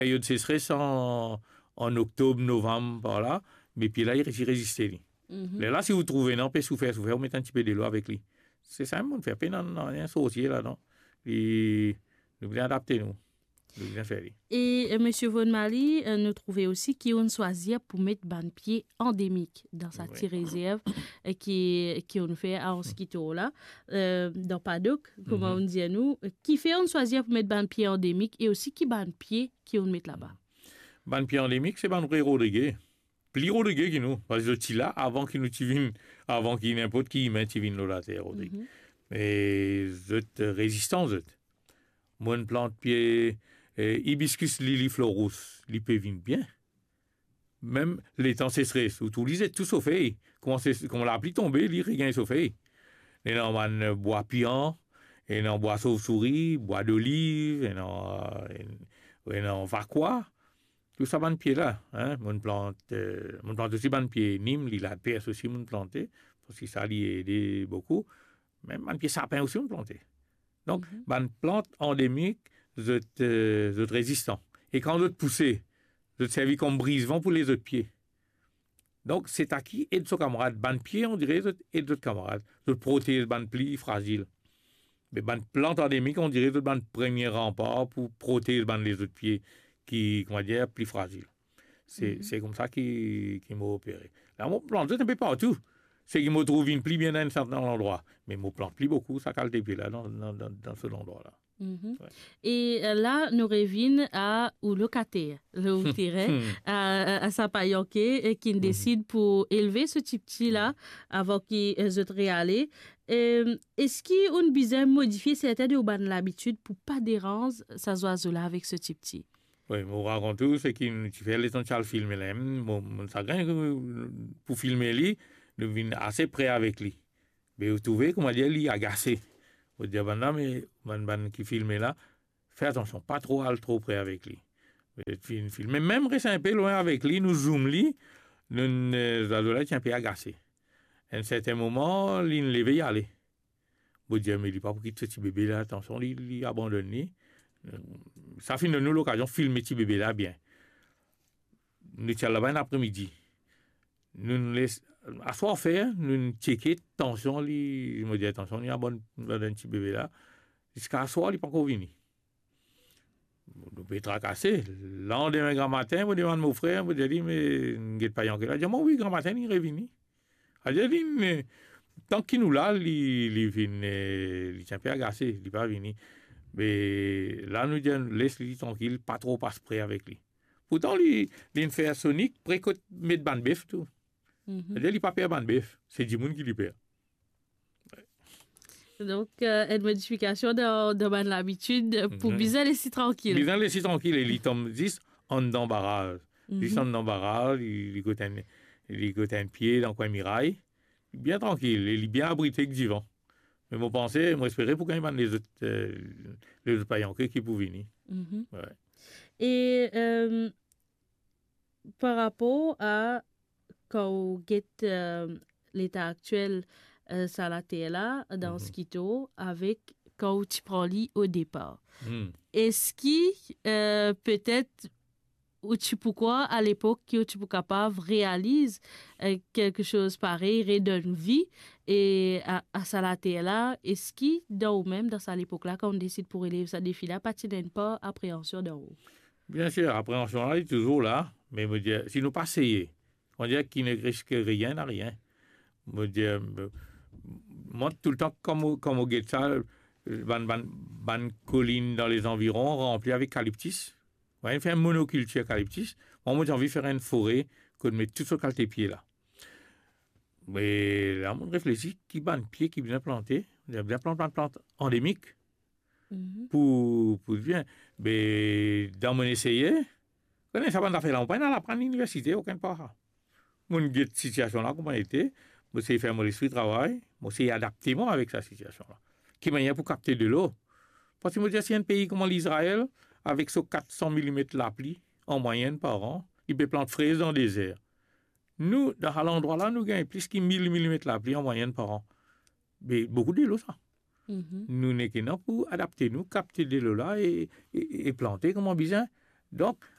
période de sécheresse en octobre, novembre, par là. Mais puis là, il résistait. Lui. Mais là, si vous trouvez, non, peut souffrir, vous mettez un petit peu de l'eau avec lui. C'est ça, on fait peine dans un saucier là, non. Et nous voulons adapter, nous. Nous voulons faire. Et M. Von Mali nous trouvait aussi qu'on choisit pour mettre ban pied endémique dans sa petite réserve qui on fait à Anskito là, dans Paddock, comme on dit à nous, qui fait on choisit pour mettre ban pied endémique et aussi qui ban pied qui on met là-bas. Ban pied endémique, c'est ban Rodriguez. Plus Rodriguez qui nous, parce que c'est là avant qu'il nous tivine, avant qu'il n'importe qui met tivine la terre Rodriguez. Mais c'est résistant, c'est. Moi, une plante pied, hibiscus liliflorus, il peut venir bien. Même les temps sécheresse, où tout lisait tout sauf comment l'a appelé tomber, il rien sauf et non, bois piant, et non, bois sauve-souris, bois d'olive, et non, varquois. Tout ça, ban pied là, hein, mon plante aussi ban pied Nîmes, la perse aussi, mon planté, parce que ça lui aidé beaucoup. Même ban pied sapin aussi, mon planté. Donc, ban plante endémique, c'est résistant. Et quand l'autre poussé, c'est servi comme brise-vent pour les autres pieds. Donc, c'est à qui et de son camarade. Ban pied, on dirait, et d'autres camarades. De protéger ban pli fragile. Mais ban plante endémique, on dirait, de ban premier rempart pour protéger ban les autres pieds qui, comment dire, plus fragiles. C'est comme ça qu'il m'a opéré. Là, mon plante, c'est un peu partout. C'est qu'il m'a trouvé une pli bien dans un certain endroit. Mais mon plante pli beaucoup, ça cale des pieds là, dans ce endroit-là. Ouais. Et là, nous revenons à au locataire, le terrain, à Sapayoke, qui décide pour élever ce petit-là avant qu'il se réalise. Est-ce qu'on besoin modifier certaines urbaines l'habitude pour pas déranger ces oiseaux-là avec ce petit? Oui, mon raconte tout, c'est qu'il fait l'essentiel filmer là. Mon chagrin, pour filmer lui, nous venons assez près avec lui. Mais vous trouvez, comment dire, lui agacé. Vous dites, mais qui filme là, fais attention, pas trop près avec lui. Mais même rester un peu loin avec lui, nous zoom lui, nous là, un peu agacé. À un certain moment, il ne levait y aller. Vous dites, mais il n'est pas pour quitter ce petit bébé là, attention, il abandonne lui. Ça fait de nous l'occasion de filmer ce petit bébé là bien. Nous sommes là-bas un après-midi. Nous laissons, à soir faire, nous checker, attention, je me dis, attention, il y a un petit bébé là. Jusqu'à soir, il n'est pas encore venu. Nous pouvons tracasser. Le lendemain, grand matin, je demande à mon frère, je dis, mais il n'est pas encore là. Je dis, oui, grand matin, il est revenu. Je dis, tant qu'il nous l'a, il est un peu agacé, il n'est pas venu. Mais là, nous disons, laisse-le tranquille, pas trop passe près avec lui. Pourtant, il fait sonique, précoce, mettre ban bœuf, tout. Il n'est pas perdre ban bœuf. C'est du monde qui lui perd. Donc, une modification de l'habitude pour bien laisser tranquille. Bien laisser tranquille, et il tombe 10 en d'embarras. 10 en d'embarras, il goûte un pied dans le coin miraille. Bien tranquille, il est bien abrité que du vent. Mais moi, pensais, moi, espérais pour quand même les autres paillons qui pouvaient venir. Ouais. Et par rapport à quand on guette l'état actuel, ça la là dans Skito avec quand tu prends lit au départ. Est-ce que peut-être ou tu pourquoi à l'époque que tu peux capable réalise quelque chose pareil redonne vie et à ça la là est-ce que dans même dans ça l'époque là quand on décide pour élève ça défi là pas pas appréhension d'en haut. Bien sûr, appréhension là est toujours là, mais me dire si nous pas essayer, on dirait qu'il ne risque rien à rien. Me dire moi tout le temps comme au guette ça ban colline dans les environs remplie avec eucalyptus. Ouais, faire un monoculture eucalyptus. Moi, j'ai envie de faire une forêt que de mettre tout sur le pied là. Mais là, on réfléchit qui ban pied qui bien planté, bien plante endémique pour bien. Mais dans mon essayé, quand ça va faire là, on peut pas apprendre à l'université aucun part. Mon situation là, comment était, moi c'est faire mon esprit de travail, moi c'est adapter moi avec sa situation là. Qui manière pour capter de l'eau. Parce que moi dis, si un pays comme l'Israël avec ce 400 mm la pluie en moyenne par an, il peut planter fraises dans le désert. Nous, dans l'endroit là, nous gagnons plus que 1000 mm la pluie en moyenne par an. Mais beaucoup de l'eau, ça. Nous n'est que pour adapter nous, capter de l'eau là et planter comme on besoin. Donc,